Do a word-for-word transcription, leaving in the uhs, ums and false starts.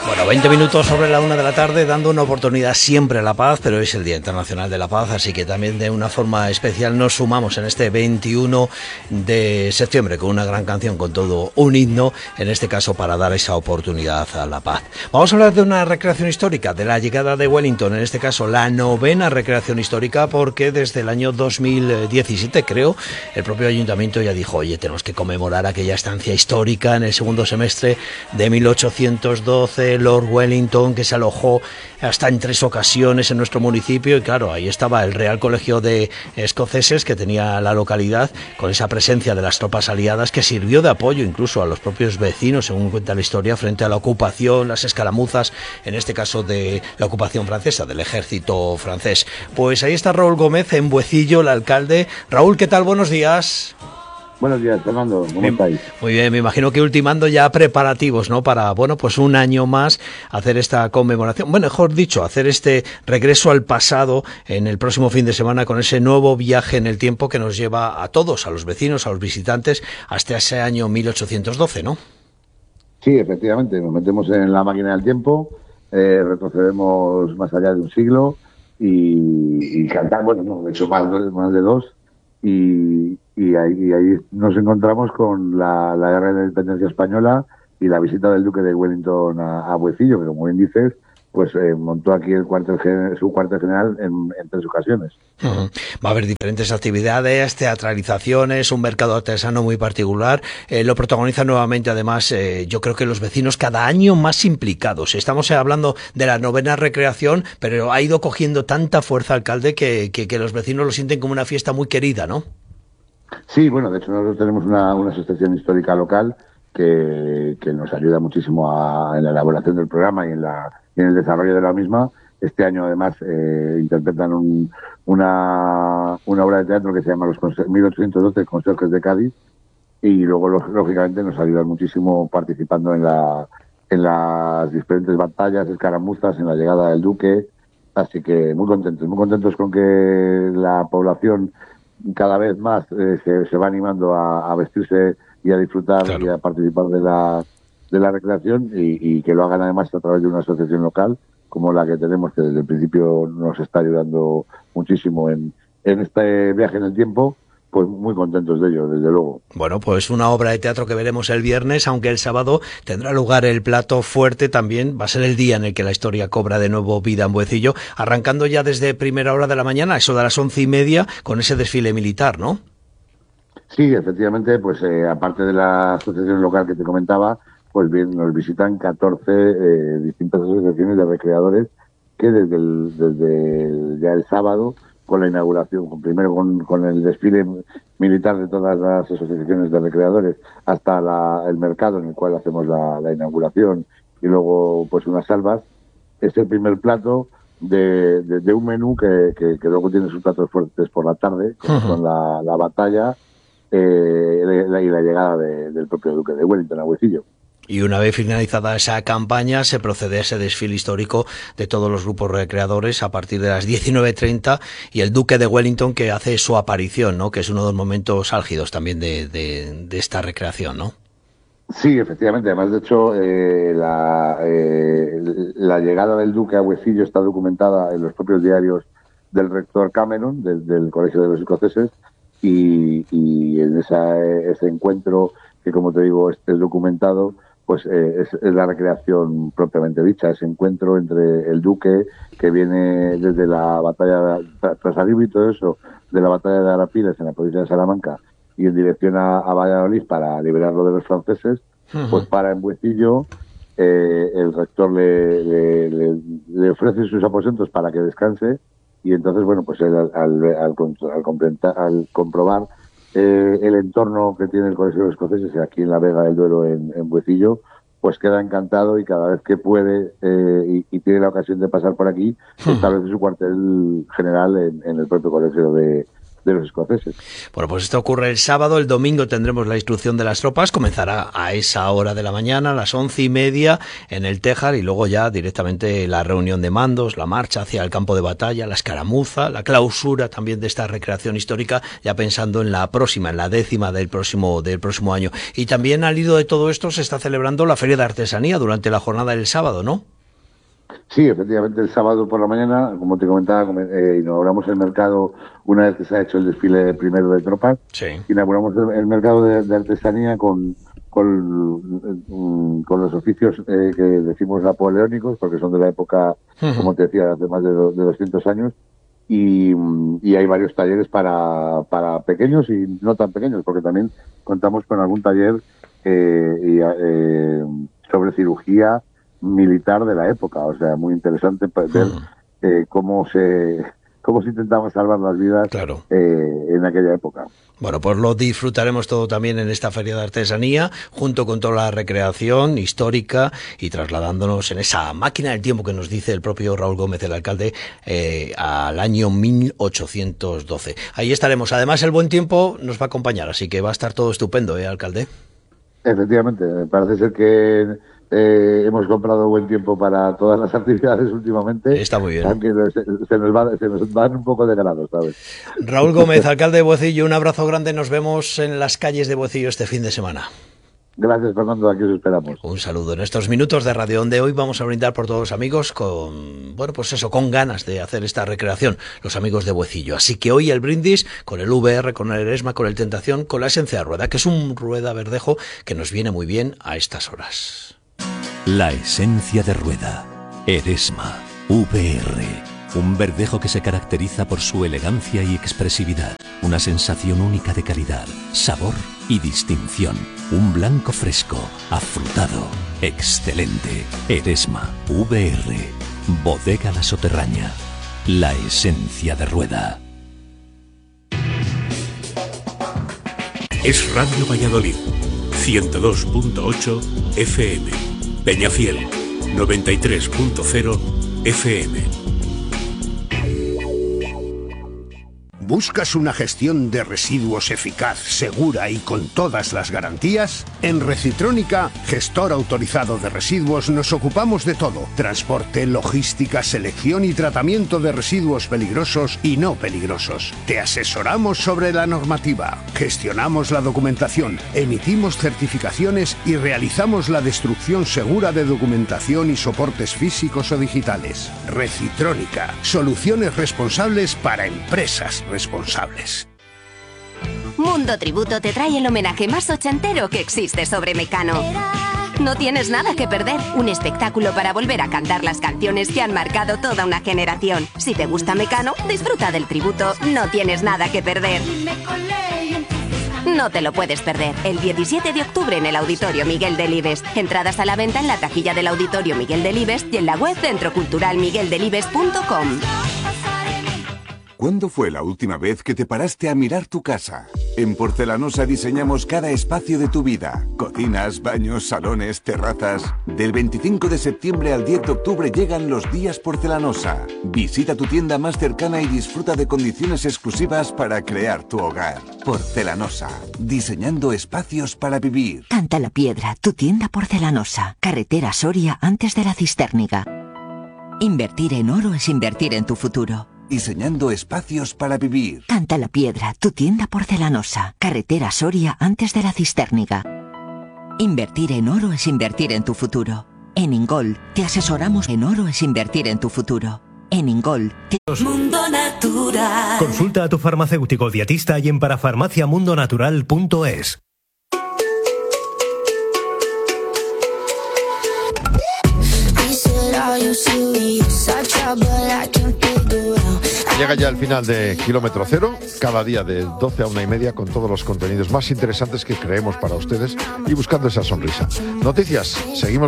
Bueno, veinte minutos sobre la una de la tarde, dando una oportunidad siempre a la paz, pero es el Día Internacional de la Paz, así que también de una forma especial nos sumamos en este veintiuno de septiembre con una gran canción, con todo un himno, en este caso para dar esa oportunidad a la paz. Vamos a hablar de una recreación histórica, de la llegada de Wellington, en este caso la novena recreación histórica, porque desde el año dos mil diecisiete, creo, el propio ayuntamiento ya dijo, oye, tenemos que conmemorar aquella estancia histórica en el segundo semestre de mil ochocientos doce, Lord Wellington, que se alojó hasta en tres ocasiones en nuestro municipio, y claro, ahí estaba el Real Colegio de Escoceses que tenía la localidad, con esa presencia de las tropas aliadas que sirvió de apoyo incluso a los propios vecinos, según cuenta la historia, frente a la ocupación, las escaramuzas, en este caso de la ocupación francesa, del ejército francés. Pues ahí está Raúl Gómez en Buecillo, el alcalde. Raúl, ¿qué tal? Buenos días. Buenos días, Fernando. ¿Cómo estáis? Muy bien, me imagino que ultimando ya preparativos, ¿no? Para, bueno, pues un año más hacer esta conmemoración. Bueno, mejor dicho, hacer este regreso al pasado en el próximo fin de semana con ese nuevo viaje en el tiempo que nos lleva a todos, a los vecinos, a los visitantes, hasta ese año mil ochocientos doce, ¿no? Sí, efectivamente. Nos metemos en la máquina del tiempo, eh, retrocedemos más allá de un siglo y, y cantar, bueno, no, de hecho más, más de dos. Y, y, ahí, y ahí nos encontramos con la, la guerra de la independencia española y la visita del duque de Wellington a, a Buecillo, que como bien dices, pues eh, montó aquí el cuartel, su cuartel general en, en tres ocasiones. Uh-huh. Va a haber diferentes actividades, teatralizaciones, un mercado artesano muy particular. Eh, lo protagoniza nuevamente, además, eh, yo creo que los vecinos cada año más implicados. Estamos hablando de la novena recreación, pero ha ido cogiendo tanta fuerza, alcalde, que, que, que los vecinos lo sienten como una fiesta muy querida, ¿no? Sí, bueno, de hecho nosotros tenemos una, una asociación histórica local que, que nos ayuda muchísimo a, en la elaboración del programa y en, la, y en el desarrollo de la misma. Este año, además, eh, interpretan un, una, una obra de teatro que se llama Los mil ochocientos doce Conserjes de Cádiz, y luego, lógicamente, nos ayudan muchísimo participando en, la, en las diferentes batallas, escaramuzas, en la llegada del duque. Así que muy contentos, muy contentos con que la población cada vez más eh, se, se va animando a, a vestirse y a disfrutar, claro, y a participar de la, de la recreación, y, y que lo hagan además a través de una asociación local como la que tenemos, que desde el principio nos está ayudando muchísimo en, en este viaje en el tiempo. Pues muy contentos de ello, desde luego. Bueno, pues una obra de teatro que veremos el viernes, aunque el sábado tendrá lugar el plato fuerte también. Va a ser el día en el que la historia cobra de nuevo vida en Buecillo, arrancando ya desde primera hora de la mañana, eso de las once y media, con ese desfile militar, ¿no? Sí, efectivamente, pues eh, aparte de la asociación local que te comentaba, pues bien, nos visitan catorce eh, distintas asociaciones de recreadores que desde el, desde el, ya el sábado, con la inauguración, primero con, con el desfile militar de todas las asociaciones de recreadores, hasta la, el mercado en el cual hacemos la, la inauguración, y luego pues unas salvas. Es el primer plato de, de, de un menú que, que, que luego tiene sus platos fuertes por la tarde, con, uh-huh. con la, la batalla eh, y la llegada de, del propio duque de Wellington a Buecillo. Y una vez finalizada esa campaña, se procede a ese desfile histórico de todos los grupos recreadores a partir de las diecinueve treinta, y el Duque de Wellington, que hace su aparición, ¿no? Que es uno de los momentos álgidos también de, de, de esta recreación, ¿no? Sí, efectivamente. Además, de hecho, eh, la, eh, la llegada del Duque a Buecillo está documentada en los propios diarios del rector Cameron, del, del Colegio de los Escoceses, y, y en esa, ese encuentro, que como te digo, es documentado, pues eh, es, es la recreación propiamente dicha, ese encuentro entre el duque, que viene desde la batalla, tras arriba y todo eso, de la batalla de Arapiles en la provincia de Salamanca, y en dirección a, a Valladolid para liberarlo de los franceses, uh-huh. pues para en Buecillo, eh, el rector le, le, le, le ofrece sus aposentos para que descanse, y entonces, bueno, pues él, al, al, al, al, al comprobar Eh, el entorno que tiene el Colegio de los Escoceses aquí en la Vega del Duero, en, en Buecillo, pues queda encantado, y cada vez que puede eh, y, y tiene la ocasión de pasar por aquí, establece su cuartel general en, en el propio Colegio de, de los escoceses. Bueno, pues esto ocurre el sábado, el domingo tendremos la instrucción de las tropas, comenzará a esa hora de la mañana, a las once y media en el Tejar, y luego ya directamente la reunión de mandos, la marcha hacia el campo de batalla, la escaramuza, la clausura también de esta recreación histórica, ya pensando en la próxima, en la décima del próximo, del próximo año. Y también al hilo de todo esto se está celebrando la Feria de Artesanía durante la jornada del sábado, ¿no? Sí, efectivamente, el sábado por la mañana, como te comentaba, eh, inauguramos el mercado una vez que se ha hecho el desfile primero de tropas. Sí. Inauguramos el, el mercado de, de artesanía con, con, con los oficios eh, que decimos napoleónicos, porque son de la época, uh-huh. como te decía, hace más de, do, de doscientos años. Y, y hay varios talleres para, para pequeños y no tan pequeños, porque también contamos con algún taller eh, y, eh, sobre cirugía militar de la época, o sea, muy interesante ver eh, cómo se cómo se intentaba salvar las vidas claro. eh, en aquella época. Bueno, pues lo disfrutaremos todo también en esta Feria de Artesanía, junto con toda la recreación histórica y trasladándonos en esa máquina del tiempo que nos dice el propio Raúl Gómez, el alcalde, eh, al año mil ochocientos doce. Ahí estaremos. Además, el buen tiempo nos va a acompañar, así que va a estar todo estupendo, ¿eh, alcalde? Efectivamente, parece ser que Eh, hemos comprado buen tiempo para todas las actividades últimamente. Está muy bien. Aunque se, se, nos va, se nos van un poco de grado, ¿sabes? Raúl Gómez, alcalde de Buecillo, un abrazo grande. Nos vemos en las calles de Buecillo este fin de semana. Gracias, Fernando, aquí os esperamos. Un saludo. En estos minutos de Radio Onde hoy vamos a brindar por todos los amigos con, bueno, pues eso, con ganas de hacer esta recreación, los amigos de Buecillo. Así que hoy el brindis con el V R, con el Eresma, con el Tentación, con la esencia de Rueda, que es un Rueda verdejo que nos viene muy bien a estas horas. La esencia de Rueda, Eresma, V R, un verdejo que se caracteriza por su elegancia y expresividad, una sensación única de calidad, sabor y distinción, un blanco fresco, afrutado, excelente. Eresma, V R, Bodega La Soterraña, la esencia de Rueda. Es Radio Valladolid, ciento dos punto ocho F M. Peñafiel, noventa y tres punto cero F M. ¿Buscas una gestión de residuos eficaz, segura y con todas las garantías? En Recitrónica, gestor autorizado de residuos, nos ocupamos de todo: transporte, logística, selección y tratamiento de residuos peligrosos y no peligrosos. Te asesoramos sobre la normativa, gestionamos la documentación, emitimos certificaciones y realizamos la destrucción segura de documentación y soportes físicos o digitales. Recitrónica, soluciones responsables para empresas responsables. Mundo Tributo te trae el homenaje más ochentero que existe sobre Mecano. No tienes nada que perder, un espectáculo para volver a cantar las canciones que han marcado toda una generación. Si te gusta Mecano, disfruta del tributo, no tienes nada que perder. No te lo puedes perder. El diecisiete de octubre en el Auditorio Miguel Delibes. Entradas a la venta en la taquilla del Auditorio Miguel Delibes y en la web centro cultural miguel delibes punto com. ¿Cuándo fue la última vez que te paraste a mirar tu casa? En Porcelanosa diseñamos cada espacio de tu vida. Cocinas, baños, salones, terrazas. Del veinticinco de septiembre al diez de octubre llegan los días Porcelanosa. Visita tu tienda más cercana y disfruta de condiciones exclusivas para crear tu hogar. Porcelanosa, diseñando espacios para vivir. Canta la Piedra, tu tienda porcelanosa. Carretera Soria antes de la Cisterniga. Invertir en oro es invertir en tu futuro. Diseñando espacios para vivir. Canta la Piedra, tu tienda porcelanosa. Carretera Soria antes de la Cisterniga. Invertir en oro es invertir en tu futuro. En Ingol te asesoramos. En oro es invertir en tu futuro. En Ingol te... Mundo Natural. Consulta a tu farmacéutico dietista y en parafarmacia mundo natural punto es. Llega ya el final de Kilómetro Cero, cada día de doce a una y media, con todos los contenidos más interesantes que creemos para ustedes y buscando esa sonrisa. Noticias, seguimos.